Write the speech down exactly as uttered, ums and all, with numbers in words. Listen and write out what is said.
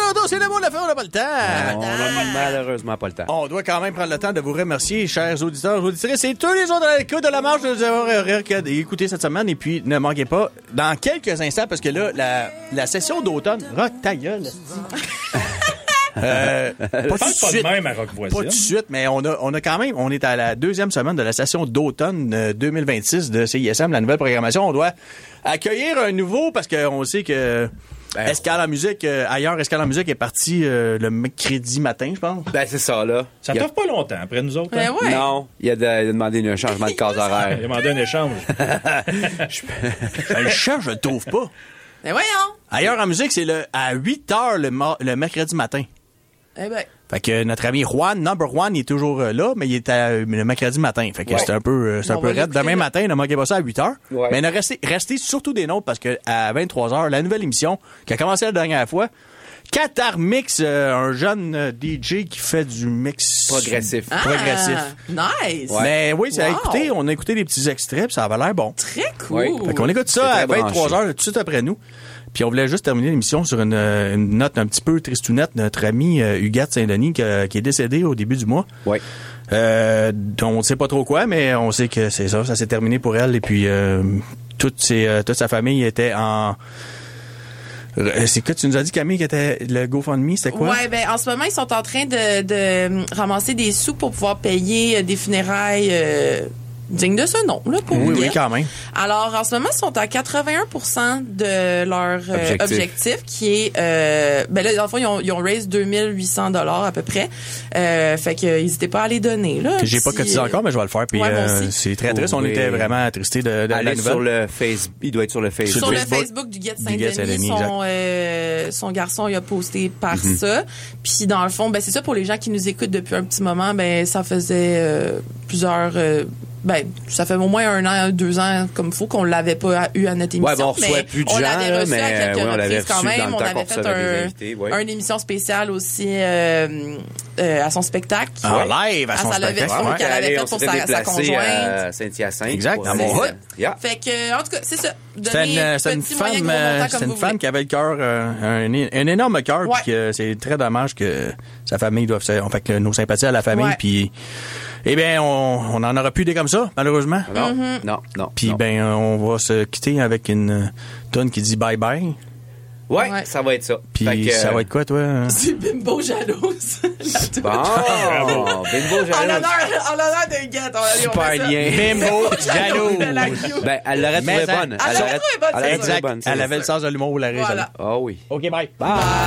retour, c'est le mot de la fin, on n'a pas le temps. On n'a malheureusement pas le temps. On doit quand même prendre le temps de vous remercier, chers auditeurs, auditrices et tous les autres à l'écoute de la marche de nous avoir écouté cette semaine. Et puis, ne manquez pas, dans quelques instants, parce que là, la, la session d'automne... Rock ta gueule. euh, pas tout de pas suite. de même à Rock Voisine. Pas tout de suite, mais on a, on a quand même... On est à la deuxième semaine de la session d'automne euh, deux mille vingt-six de C I S M, la nouvelle programmation. On doit accueillir un nouveau, parce qu'on sait que... Ben, Escale en musique, euh, ailleurs, Escale en musique est parti euh, le mercredi matin, je pense. Ben, c'est ça, là. Ça ne t'offre pas longtemps après nous autres. Ben hein? ouais. Non, il a, de, il a demandé un changement de case horaire. Il a demandé un échange. Le chat, je le trouve pas. Ben voyons. Ailleurs en musique, c'est le, à huit heures le, mar- le mercredi matin. Eh ben. Fait que notre ami Juan, number one, il est toujours euh, là, mais il est à, euh, le mercredi matin. Fait que Ouais. c'est un peu, euh, c'est On un peu va raide. l'écouter, Demain là. matin, ne manquez pas ça à huit heures. Ouais. Mais ne restez, restez surtout des nôtres parce que à vingt-trois heures, la nouvelle émission qui a commencé la dernière fois, Qatar Mix, euh, un jeune euh, D J qui fait du mix Progressif. Ah, progressif. Nice. Ouais. Mais oui, c'est à Wow. écouter. On a écouté des petits extraits, puis ça avait l'air bon. Très cool. Ouais. Fait qu'on écoute ça C'est à très vingt-trois branché. heures tout de suite après nous. Puis on voulait juste terminer l'émission sur une, une note un petit peu tristounette. Notre ami euh, Huguette Saint-Denis qui, a- qui est décédé au début du mois. Oui. Euh, dont on ne sait pas trop quoi, mais on sait que c'est ça. Ça s'est terminé pour elle. Et puis euh, toute, ses, euh, toute sa famille était en... Euh, C'est quoi tu nous as dit, Camille, qui était le GoFundMe, c'était quoi? Ouais, ben en ce moment ils sont en train de, de ramasser des sous pour pouvoir payer euh, des funérailles euh, dignes de ce nom là pour Oui, oui, Huguette. quand même. Alors en ce moment ils sont à quatre-vingt-un pour cent de leur euh, Objectif. objectif. Qui est euh, ben là dans le fond ils ont, ils ont raise deux mille huit cents dollars à peu près. Euh, fait que n'hésitez pas à les donner là. Que j'ai pas Si, cotisé euh, encore, mais je vais le faire. Puis ouais, moi euh, aussi. c'est très triste. On Oui. était vraiment attristés de, de la Allez nouvelle. sur le Facebook. Il doit être sur le Facebook. Sur le Facebook. Facebook du Guette Du Guette Saint-Denis, Saint-Denis, son, euh, son garçon il a posté par ça. Puis dans le fond, ben c'est ça pour les gens qui nous écoutent depuis un petit moment, ben ça faisait euh, plusieurs euh, ben ça fait au moins un an, deux ans comme faut qu'on l'avait pas eu à notre émission. Ouais, ben, on reçoit mais plus de on gens, l'avait reçu mais, à quelques ouais, on l'avait reprises quand reçu dans même. le On temps avait qu'on fait recevait des un, invités, ouais. une émission spéciale aussi euh, euh, à son spectacle. En live à À son sa levée de spectacle. fonds Ouais. qu'elle avait Allez, fait on pour s'était sa, sa déplacé conjointe. à Saint-Hyacinthe. Exact, pour- dans mon C'est hood. ça. Yeah. Fait que, en tout cas, c'est ça. C'était Donnez une, c'était une petit, moyen, femme, gros euh, montant c'était comme une vous femme voulez. qui avait le cœur, euh, un, un énorme cœur, Ouais. puis que c'est très dommage que sa famille doive, on fait que nos sympathies à la famille, Ouais. puis eh bien, on, on en aura plus des comme ça, malheureusement. Non, Mm-hmm. non, non. Puis non. ben, on va se quitter avec une tonne qui dit bye bye. Ouais, Ouais. ça va être ça. Puis Fait que, ça euh, va être quoi, toi? hein? C'est Bimbo jalouse. La toune. Bon, Bingo En jalouse. l'honneur, en l'honneur de Guette. On va aller, on Super fait ça. lien. Bimbo jalouse. de la cute. Ben, elle l'aurait Mais trouvé ça- bonne. Elle l'aurait trouvé bonne, elle l'aurait c'est trouvé Exact. bonne, c'est Elle ça. avait le sens de l'humour, la raison. Voilà. Ah oui. OK, bye. Bye.